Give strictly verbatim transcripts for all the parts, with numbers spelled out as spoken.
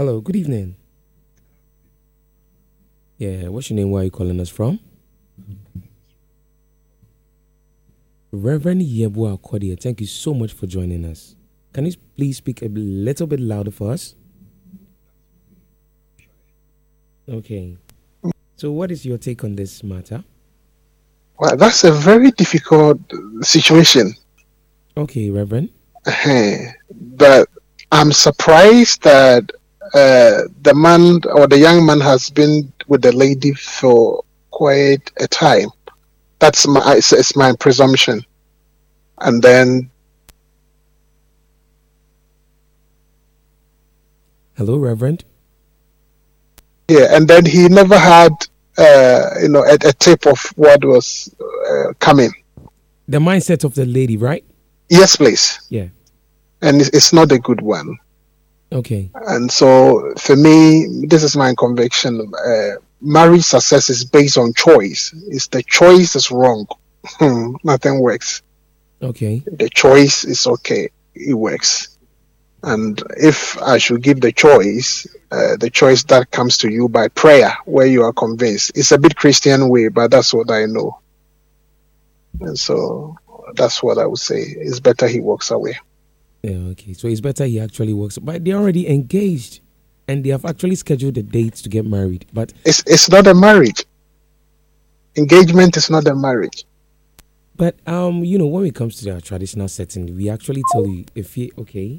Hello, good evening. Yeah, what's your name? Where are you calling us from? Reverend Yebua Kodia, thank you so much for joining us. Can you please speak a little bit louder for us? Okay. So what is your take on this matter? Well, that's a very difficult situation. Okay, Reverend. Uh-huh. But I'm surprised that uh, the man or the young man has been with the lady for quite a time. That's my it's, it's my presumption. And then Hello, Reverend. yeah, and then he never had uh, you know a, a tip of what was uh, coming. The mindset of the lady, right? Yes, please. Yeah. And it's, it's not a good one. Okay. And so for me, this is my conviction. Uh, marriage success is based on choice. If the choice is wrong, nothing works. Okay. The choice is okay, it works. And if I should give the choice, uh, the choice that comes to you by prayer, where you are convinced, it's a bit Christian way, but that's what I know. And so that's what I would say. It's better he walks away. Yeah, okay. So it's better he actually works. But they're already engaged and they have actually scheduled the dates to get married. But it's it's not a marriage. Engagement is not a marriage. But um, you know, when it comes to the traditional setting, we actually tell you if you okay.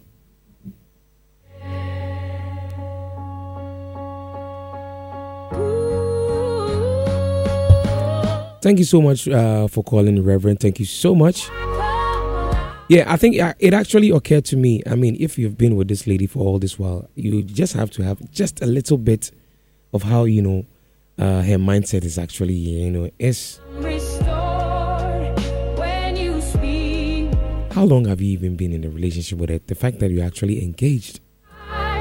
Thank you so much uh, for calling, Reverend. Thank you so much. Yeah, I think it actually occurred to me. I mean, if you've been with this lady for all this while, you just have to have just a little bit of how, you know, uh, her mindset is actually, you know, is. How long have you even been in a relationship with her? The fact that you're actually engaged.